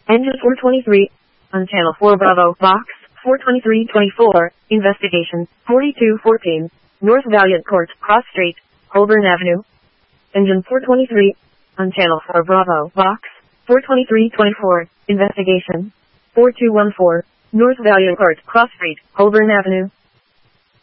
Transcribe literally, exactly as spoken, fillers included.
Engine four twenty-three. On channel four Bravo, box four twenty-three twenty-four, investigation forty-two fourteen, North Valiant Court, Cross Street, Holborn Avenue. Engine four twenty-three. On channel four Bravo, box four twenty-three twenty-four, investigation four two one four, North Valiant Court, Cross Street, Holborn Avenue.